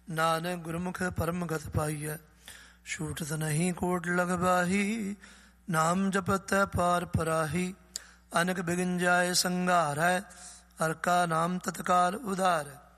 ਨਾਨਕ ਗੁਰਮੁਖ ਪਰਮ ਗਤ ਪਾਈਐ। ਛੂਟਤ ਨਹੀਂ ਕੋਟ ਲਗਵਾਹੀ, ਨਾਮ ਜਪਤੈ ਪਾਰ ਪਰਾਹੀ। ਅਨਕ ਬਿਗਨ ਜਾਏ ਸੰਘਾਰੈ, ਹਰ ਕਾ ਨਾਮ ਤਤਕਾਲ ਉਧਾਰੈ।